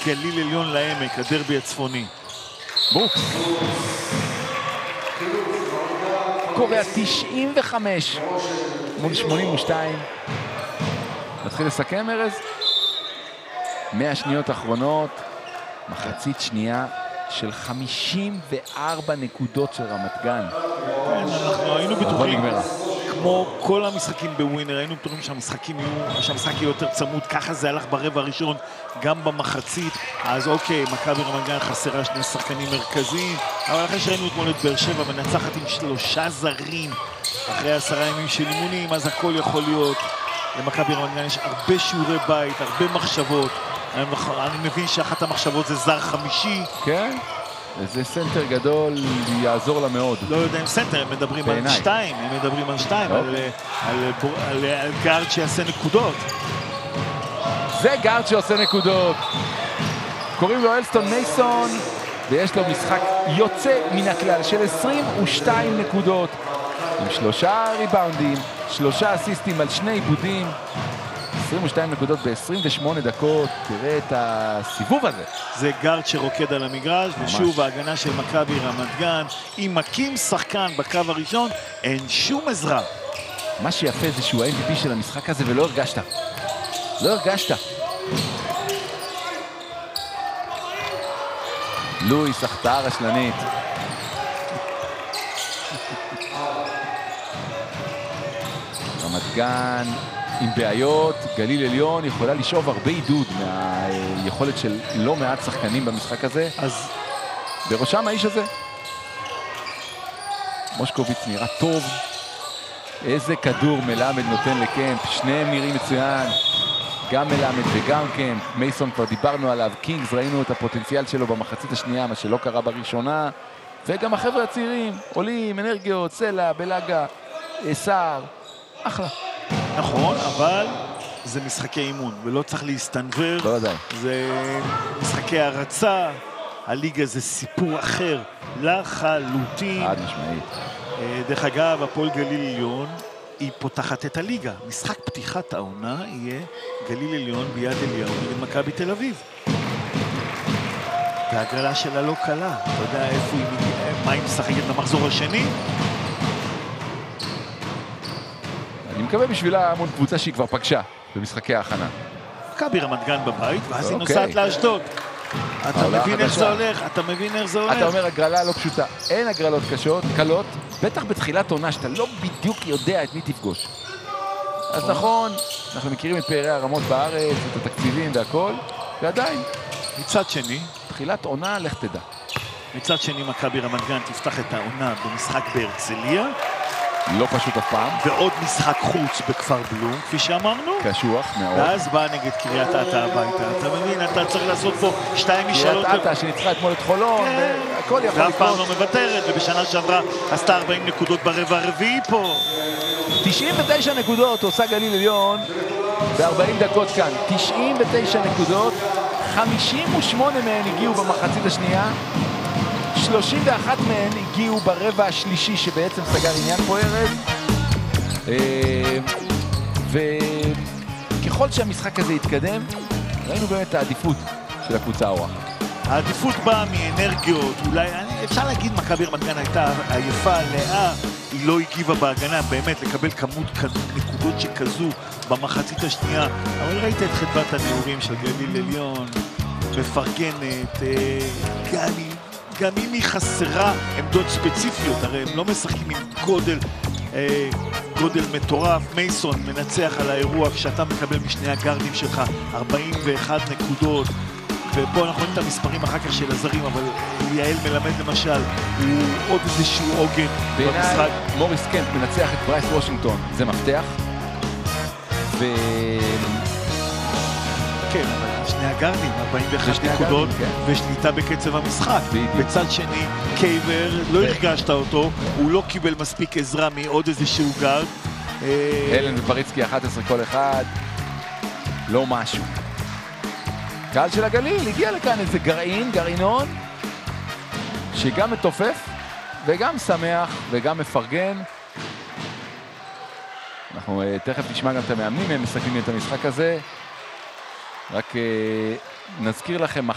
גליל עליון לעמק, הדרבי הצפוני. ברוקס. קובע 95 מול 82. נתחיל לסכם, ארז? 100 שניות אחרונות, מחצית שנייה של 54 נקודות של רמת גן. אנחנו היינו בטוחים, כמו כל המשחקים בווינר, היינו בטוחים שהמשחק יהיה יותר צמוד, ככה זה הלך ברבע הראשון, גם במחצית. אז אוקיי, מכבי רמת גן חסרה שני שחקנים מרכזיים, אבל אחרי שראינו אתמול את באר שבע מנצחת עם 3 זרים אחרי 10 ימים של אימונים, אז הכל יכול להיות. למכבי רמת גן יש הרבה שיעורי בית, הרבה מחשבות. אני מבין שאחת המחשבות זה זר חמישי. כן, זה סנטר גדול, יעזור לה מאוד. לא יודע אם סנטר, הם מדברים על 2, הם מדברים על 2, על גארד שיעשה נקודות. זה גארד שעושה נקודות. קוראים לו אלסטון מייסון, ויש לו משחק יוצא מן הכלל של 22 נקודות, עם 3 ריבאונדים, 3 אסיסטים על 2 עיבודים. 22 נקודות ב-28 דקות, תראה את הסיבוב הזה. זה גארד שרוקד על המגרש, ושוב ההגנה של מכבי רמת גן, אם מקים שחקן בקו הראשון, אין שום עזרה. מה שיפה זה שהוא ה-MVP של המשחק הזה, ולא הרגשת. לא הרגשת. לואיס, החטאה רשלנית. רמת גן עם בעיות, גליל עליון יכולה לשאוב הרבה עידוד מהיכולת של לא מעט שחקנים במשחק הזה. אז בראשם האיש הזה. מושקוביץ נראה טוב. איזה כדור מלמד נותן לקמפ. שניהם נראים מצוין. גם מלמד וגם קמפ. מייסון כבר דיברנו עליו. קינגס, ראינו את הפוטנציאל שלו במחצית השנייה, מה שלא קרה בראשונה. וגם החבר'ה הצעירים, עולים, אנרגיות, סלע, בלגה, סער. אחלה. נכון, אבל זה משחקי אימון, ולא צריך להסתנבר. לא עדיין. זה משחקי הרצה. הליגה זה סיפור אחר לחלוטין. עד משמעית. דרך אגב, הפועל גליל עליון היא פותחת את הליגה. משחק פתיחת העונה יהיה גליל עליון ביד אליהו למכבי תל אביב. והגרלה שלה לא קלה. אתה יודע איפה היא מגיעה, מה היא משחקת במחזור השני? אני מקווה בשבילה המון קבוצה שהיא כבר פגשה במשחקי ההכנה. מכבי רמת גן בבית, ואז היא נוסעת לאשדוד. אתה מבין איך זה הולך? אתה מבין איך זה הולך? אתה אומר הגרלה לא פשוטה. אין הגרלות קלות, בטח בתחילת עונה שאתה לא בדיוק יודע את מי תפגוש. אז נכון, אנחנו מכירים את פערי הרמות בארץ, את התקציבים והכל, ועדיין. מצד שני, תחילת עונה, לך תדע. מצד שני, מכבי רמת גן תפתח את העונה במשחק בהרצליה. לא פשוט אף פעם. ועוד משחק חוץ בכפר בלום, כפי שאמרנו. קשוח מאוד. ואז בא נגד קריית אתא הביתה. אתה מבין, אתה צריך לעשות פה 2 משאלות. קריית אתא שניצחה אתמול את חולון, והכל יכול ואף פעם לא מוותרת, ובשנה שעברה עשתה 40 נקודות ברבע הרביעי פה. 99 נקודות עושה גליל עליון ב-40 דקות כאן. 99 נקודות, 58 מהן הגיעו במחצית השנייה. 31 מהן הגיעו ברבע השלישי שבעצם סגר עניין פה ארז. וככל שהמשחק הזה יתקדם, ראינו באמת העדיפות של הקבוצה האורחת. העדיפות באה מאנרגיות, אולי אפשר להגיד מכבי רמת גן הייתה עייפה, לאה, היא לא הגיבה בהגנה, באמת לקבל כמות נקודות שכזו במחצית השנייה. אבל ראית את חדוות הנעורים של גליל עליון, מפרגנת, גם אם היא חסרה עמדות ספציפיות, הרי הם לא משחקים עם גודל מטורף. מייסון מנצח על האירוע כשאתה מקבל משני הגארדים שלך 41 נקודות, ופה אנחנו רואים את המספרים אחר כך של הזרים, אבל יעל מלמד למשל, הוא עוד איזשהו עוגן במשחק. מוריס קמפ מנצח את ברייס וושינגטון, זה מפתח. כן, אבל שני הגארדים, 41 נקודות, ושליטה בקצב המשחק. בצד שני, קייבר, לא הרגשת אותו, הוא לא קיבל מספיק עזרה מעוד איזשהו גארד. אלן ופריצקי 11 כל אחד, לא משהו. קהל של הגליל, הגיע לכאן איזה גרעינון, שגם מתופף, וגם שמח, וגם מפרגן. אנחנו תכף נשמע גם את המאמנים, הם מסכמים את המשחק הזה. רק נזכיר לכם,